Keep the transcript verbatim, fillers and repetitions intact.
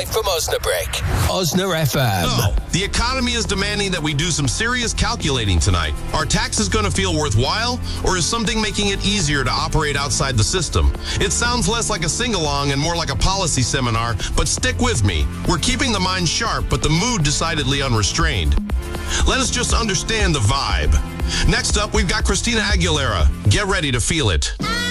live from Osnabrück. Osna F M. No, the economy is demanding that we do some serious calculating tonight. Are taxes going to feel worthwhile, or is something making it easier to operate outside the system? It sounds less like a sing-along and more like a policy seminar, but stick with me. We're keeping the mind sharp, but the mood decidedly unrestrained. Let us just understand the vibe. Next up, we've got Christina Aguilera. Get ready to feel it.